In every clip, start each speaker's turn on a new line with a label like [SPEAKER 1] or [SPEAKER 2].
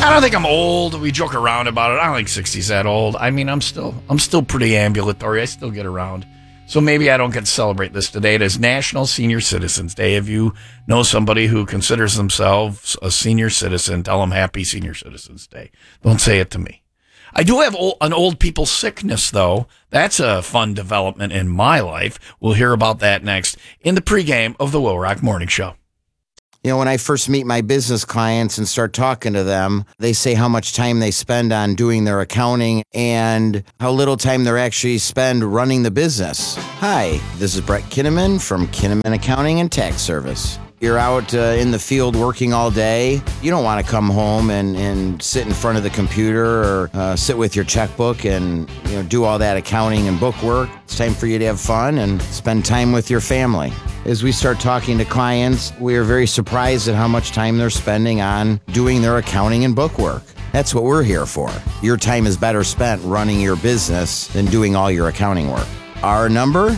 [SPEAKER 1] I don't think I'm old. We joke around about it. I don't think 60's that old. I mean, I'm still pretty ambulatory. I still get around. So maybe I don't get to celebrate this today. It is National Senior Citizens Day. If you know somebody who considers themselves a senior citizen, tell them Happy Senior Citizens Day. Don't say it to me. I do have an old people sickness, though. That's a fun development in my life. We'll hear about that next in the pregame of the Will Rock Morning Show.
[SPEAKER 2] You know, when I first meet my business clients and start talking to them, they say how much time they spend on doing their accounting and how little time they actually spend running the business. Hi, this is Brett Kinnaman from Kinnaman Accounting and Tax Service. You're out in the field working all day. You don't want to come home and sit in front of the computer or sit with your checkbook and do all that accounting and book work. It's time for you to have fun and spend time with your family. As we start talking to clients, we are very surprised at how much time they're spending on doing their accounting and book work. That's what we're here for. Your time is better spent running your business than doing all your accounting work. Our number,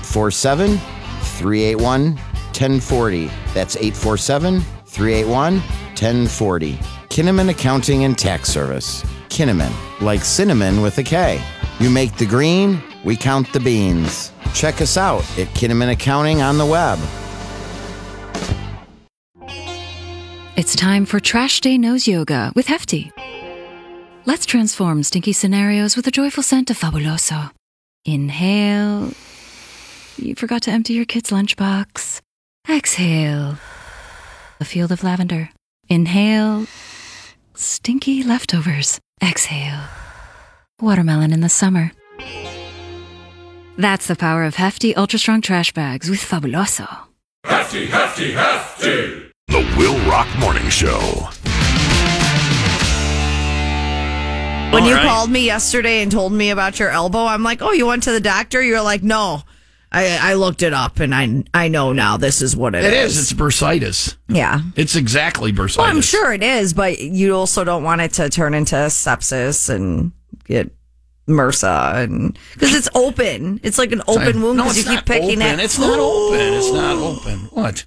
[SPEAKER 2] 847-381-1040. That's 847-381-1040. Kinnaman Accounting and Tax Service. Kinnaman, like cinnamon with a K. You make the green, we count the beans. Check us out at Kinnaman Accounting on the web.
[SPEAKER 3] It's time for Trash Day Nose Yoga with Hefty. Let's transform stinky scenarios with a joyful scent of Fabuloso. Inhale. You forgot to empty your kid's lunchbox. Exhale. A field of lavender. Inhale. Stinky leftovers. Exhale. Watermelon in the summer. That's the power of Hefty Ultra Strong Trash Bags with Fabuloso.
[SPEAKER 4] Hefty, Hefty, Hefty!
[SPEAKER 5] The Will Rock Morning Show.
[SPEAKER 6] When you called me yesterday and told me about your elbow, I'm like, oh, you went to the doctor? You're like, no. I looked it up, and I know now this is what it is.
[SPEAKER 1] It is. It's bursitis.
[SPEAKER 6] Yeah.
[SPEAKER 1] It's exactly bursitis.
[SPEAKER 6] Well, I'm sure it is, but you also don't want it to turn into sepsis and get MRSA, and because it's open. It's like an open wound because you keep picking
[SPEAKER 1] it. It's not open. It's not open. What?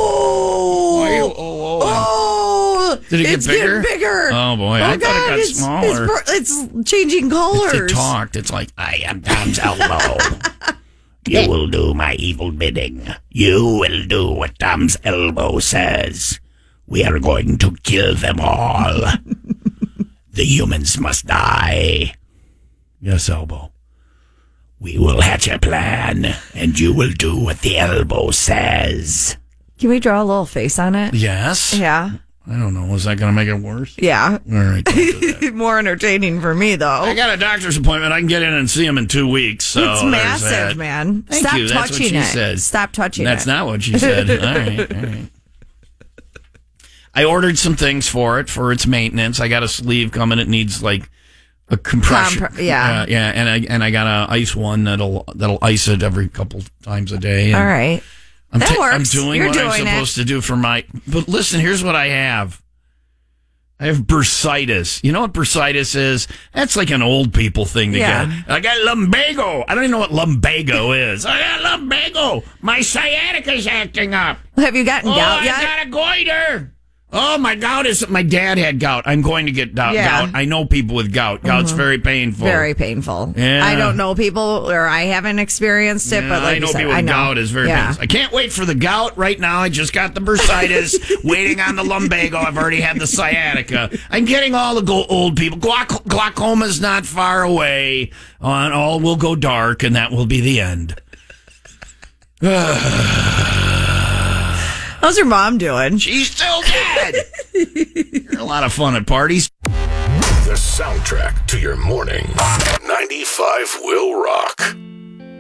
[SPEAKER 1] Did it get bigger?
[SPEAKER 6] Getting bigger.
[SPEAKER 1] Oh boy! I thought it got smaller.
[SPEAKER 6] It's changing colors.
[SPEAKER 1] It talked. It's like, I am Tom's elbow. You will do my evil bidding. You will do what Tom's elbow says. We are going to kill them all. The humans must die. Yes, elbow. We will hatch a plan, and you will do what the elbow says.
[SPEAKER 6] Can we draw a little face on it?
[SPEAKER 1] Yes.
[SPEAKER 6] Yeah.
[SPEAKER 1] I don't know. Is that going to make it worse?
[SPEAKER 6] Yeah.
[SPEAKER 1] All right. Don't do that.
[SPEAKER 6] More entertaining for me, though.
[SPEAKER 1] I got a doctor's appointment. I can get in and see him in 2 weeks. So
[SPEAKER 6] it's massive, man.
[SPEAKER 1] Thank you. That's what she said.
[SPEAKER 6] Stop touching
[SPEAKER 1] That's not what she said. All right. I ordered some things for its maintenance. I got a sleeve coming. It needs like a compression.
[SPEAKER 6] Yeah.
[SPEAKER 1] And I got a ice one that'll ice it every couple times a day.
[SPEAKER 6] All right. That works.
[SPEAKER 1] I'm doing what I'm supposed to do for my... But listen, here's what I have. I have bursitis. You know what bursitis is? That's like an old people thing to get. I got lumbago. I don't even know what lumbago is. I got lumbago. My sciatica's acting up.
[SPEAKER 6] Have you gotten gout yet?
[SPEAKER 1] I got a goiter. Oh, my gout is... My dad had gout. I'm going to get gout. I know people with gout. Gout's very painful.
[SPEAKER 6] Very painful.
[SPEAKER 1] Yeah.
[SPEAKER 6] I don't know people, or I haven't experienced it, but like
[SPEAKER 1] I know
[SPEAKER 6] you said,
[SPEAKER 1] people with gout is very painful. I can't wait for the gout right now. I just got the bursitis, waiting on the lumbago. I've already had the sciatica. I'm getting all the old people. Glaucoma's not far away. All will go dark, and that will be the end.
[SPEAKER 6] How's your mom doing?
[SPEAKER 1] She's still dead. You're a lot of fun at parties.
[SPEAKER 5] The soundtrack to your morning. 95 Will Rock.